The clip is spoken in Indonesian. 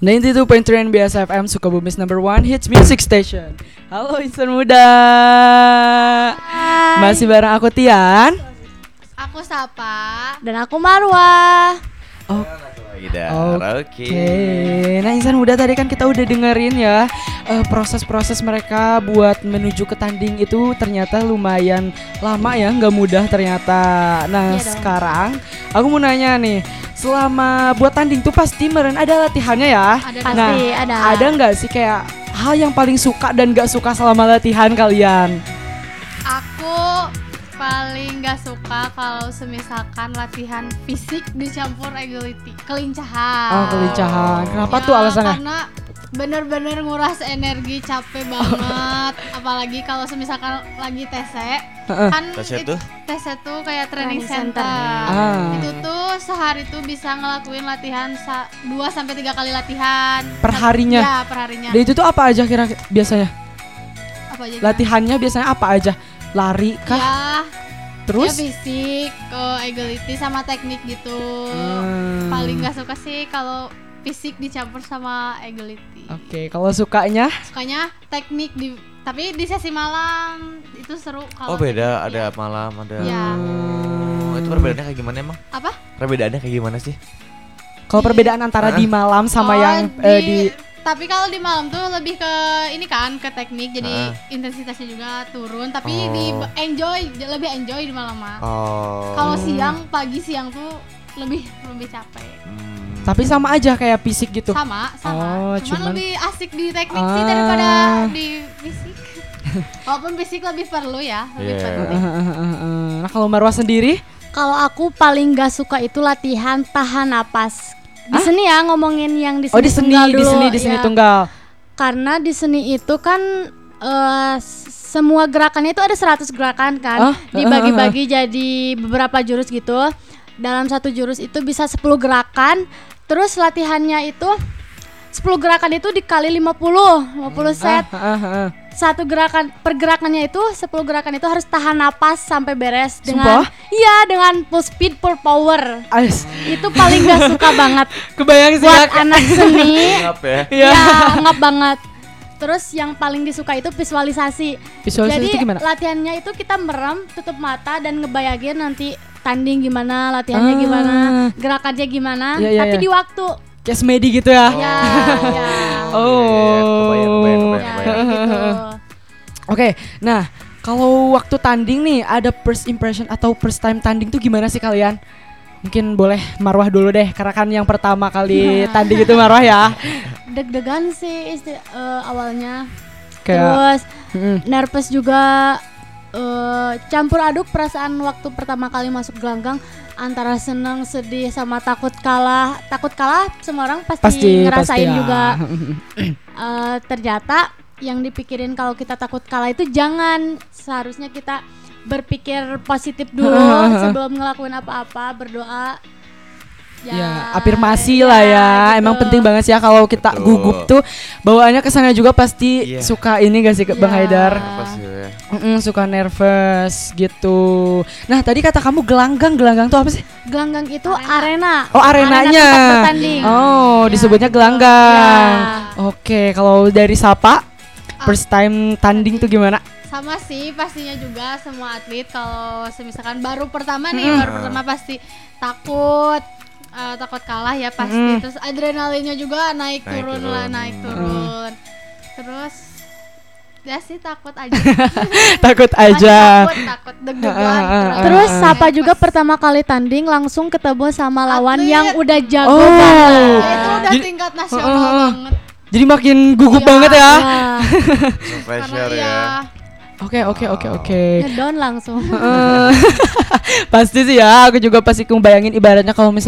92.3 NBS FM Sukabumi's #1 hits music station. Halo insan muda. Hai. Masih bareng aku Tian. Aku Sapa. Dan aku Marwah. Oke. Nah insan muda, tadi kan kita udah dengerin ya proses-proses mereka buat menuju ke tanding itu ternyata lumayan lama ya, nggak mudah ternyata. Nah Iya dong. sekarang aku mau nanya nih, selama buat tanding tuh pasti meren ada latihannya ya? Ada Pasti ada. Ada nggak sih kayak hal yang paling suka dan gak suka selama latihan kalian? Aku paling gak suka kalau semisalkan latihan fisik dicampur agility, kelincahan. Oh kelincahan. Kenapa Ya, tuh alasannya? Karena bener-bener nguras energi, capek banget. Apalagi kalau semisalkan lagi TC. Kan TC tuh? TC tuh kayak training Training center. Ah. Itu tuh sehari tuh bisa ngelakuin latihan 2-3 kali latihan. Per harinya? Ya, per harinya. Dan itu tuh apa aja kira biasanya? Apa aja? Latihannya biasanya apa aja? Lari kah? Ya, Terus? ya fisik, agility sama teknik gitu. Hmm. Paling gak suka sih kalau fisik dicampur sama agility. Oke, kalau sukanya? Sukanya teknik tapi di sesi malam itu seru kalau Oh beda, teknik, ada ya. malam, ada. Ya. Itu perbedaannya kayak gimana emang? Apa? Perbedaannya kayak gimana sih? Kalau perbedaan antara di malam sama yang di Tapi kalau di malam tuh lebih ke ini kan, ke teknik, jadi intensitasnya juga turun. Tapi lebih enjoy di malam mah. Oh. Kalau siang tuh lebih capek. tapi sama aja kayak fisik gitu. Sama. Oh, cuman cuman- lebih asik di teknik sih daripada di fisik. Walaupun fisik lebih perlu ya, lebih Iya. penting. Nah kalau Marwah sendiri? Kalau aku paling gak suka itu latihan tahan napas. Di Hah? seni ya, ngomongin yang di seni Oh di seni, tunggal di dulu. seni, di seni ya. tunggal. Karena di seni itu kan semua gerakannya itu ada 100 gerakan kan. Oh, Dibagi-bagi jadi beberapa jurus gitu. Dalam satu jurus itu bisa 10 gerakan. Terus latihannya itu 10 gerakan itu dikali 50 set. Satu pergerakannya itu 10 gerakan itu harus tahan napas sampai beres dengan Sumpah? iya dengan full speed full power. Ais, Itu paling gak suka banget kebayang sih buat ya. anak seni. Ngap ya? Iya. Ya ngap banget. Terus yang paling disuka itu visualisasi. Visualisasi Jadi itu gimana? latihannya itu kita merem, tutup mata dan ngebayangin nanti tanding gimana, latihannya Ah. gimana, gerakannya gimana, Iya, iya, tapi iya. di waktu. Kayak semedi gitu ya? Ya, ya. Oh. Ya, kayak gitu. Oke, nah kalau waktu tanding nih ada first impression atau first time tanding tuh gimana sih kalian? Mungkin boleh Marwah dulu deh, karena kan yang pertama kali tanding itu Marwah ya. Deg-degan sih awalnya. Kayak Terus mm-mm. nervous juga, campur aduk perasaan waktu pertama kali masuk gelanggang antara senang, sedih sama takut kalah. Takut kalah semua orang pasti ngerasain ya. juga. Ternyata yang dipikirin kalau kita takut kalah itu jangan, seharusnya kita berpikir positif dulu sebelum ngelakuin apa-apa, berdoa. Ya, afirmasi lah ya. gitu. Emang penting banget sih ya kalau kita Betul. gugup tuh bawaannya kesana juga pasti Iya. suka ini gak sih Bang Iya. Haidar? Pasti ya. Suka nervous gitu. Nah tadi kata kamu gelanggang tuh apa sih? Gelanggang itu arena. Oh arenanya. tempat bertanding. Oh disebutnya gitu. gelanggang. Ya. Oke, kalau dari Sapa first time tanding tuh gimana? Sama sih pastinya juga semua atlet kalau misalkan baru pertama pasti takut kalah ya pasti. Terus adrenalinnya juga naik turun. Terus ya sih takut aja. Takut Masih aja. takut deg-degan. Terus Sapa juga pertama kali tanding langsung ketemu sama lawan Atlet. yang udah jago Oh. banget. Ya, itu udah Jadi- tingkat nasional banget. Jadi makin gugup Iya. banget ya. Ya, So Karena pressure ya ya. Oke. ngedown langsung. Pasti sih ya, aku juga pasti ngebayangin ibaratnya kalau misalnya